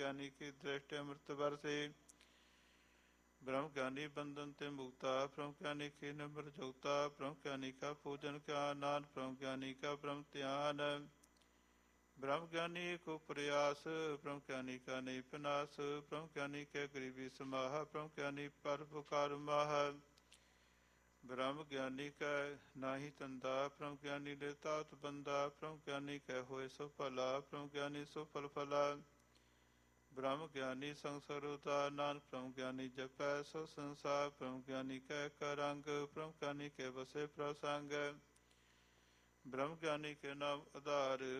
ਗਿਆਨੀ ਕੀ ਦ੍ਰਿਸ਼ਟ ਅੰਮ੍ਰਿਤ ਵਰਸੇ। ਬ੍ਰਹਮ ਗਿਆਨੀ ਬੰਧਨ ਤੇ ਮੁਕਤਾ, ਬ੍ਰਹਮ ਗਿਆਨੀ ਕੀ ਨਿਮਰ ਜੁਗਤਾ। ਬ੍ਰਹਮ ਗਿਆਨੀ ਕਾ ਪੂਜਨ ਕਿਆ ਨਾਨ, ਬ੍ਰਹਮ ਗਿਆਨੀ ਕਾ ਬ੍ਰਹਮ ਧਿਆਨ। ਬ੍ਰਹਮ ਗਿਆਨੀ ਕੋ ਪ੍ਰਯਾਸ, ਬ੍ਰਹਮ ਗਿਆਨੀ ਕਾ ਨਹੀਂ ਪਿਨਾਸ। ਬ੍ਰਹਮ ਗਿਆਨੀ ਕੇ ਗਰੀਬੀ ਸਮਾਹ, ਬ੍ਰਹਮ ਗਿਆਨੀ ਪਰਉਪਕਾਰ ਮਾਹ। ਬ੍ਰਹਮ ਗਿਆਨੀ ਕੈ ਨਾਹੀ ਧੰਦਾ, ਬ੍ਰਹਮ ਗਿਆਨੀ ਦੇ ਤਾਤ ਬੰਦਾ। ਬ੍ਰਹਮ ਗਿਆਨੀ ਕੈ ਹੋਏ ਸੋ ਭਲਾ, ਬ੍ਰਹਮ ਗਿਆਨੀ ਸੋ ਫਲ ਫਲਾ। ਬ੍ਰਹਮ ਗਿਆਨੀ ਸੰਸਾਰ ਉਤਾਰ, ਨਾਨਕ ਬ੍ਰਹਮ ਗਿਆਨੀ ਜਪੈ ਸੋ ਸੰਸਾਰ। ਬ੍ਰਹਮ ਗਿਆਨੀ ਕੈ ਕਰ ਰੰਗ, ਬ੍ਰਹਮ ਗਿਆਨੀ ਕੇ ਵਸੇ ਪ੍ਰਸੰਗ। ਬ੍ਰਹਮ ਗਿਆਨੀ ਕੇ ਨਾਮ ਆਧਾਰ,